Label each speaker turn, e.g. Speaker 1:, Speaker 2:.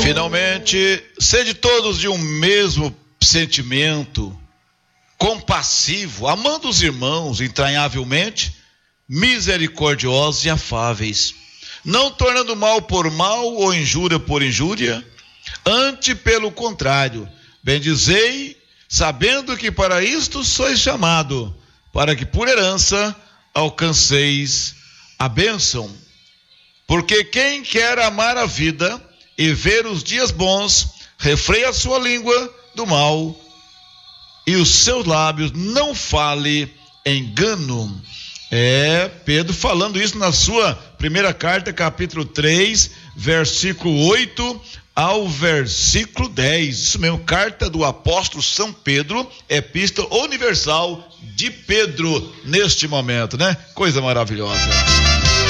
Speaker 1: Finalmente, sede todos de um mesmo sentimento, compassivo, amando os irmãos entranhavelmente, misericordiosos e afáveis, não tornando mal por mal ou injúria por injúria, antes pelo contrário, bendizei, sabendo que para isto sois chamado, para que por herança alcanceis a bênção. Porque quem quer amar a vida e ver os dias bons, refreia a sua língua do mal e os seus lábios não fale engano. Pedro falando isso na sua primeira carta, capítulo 3, versículo 8 ao versículo 10. Isso mesmo, carta do apóstolo São Pedro, epístola universal de Pedro neste momento, né? Coisa maravilhosa.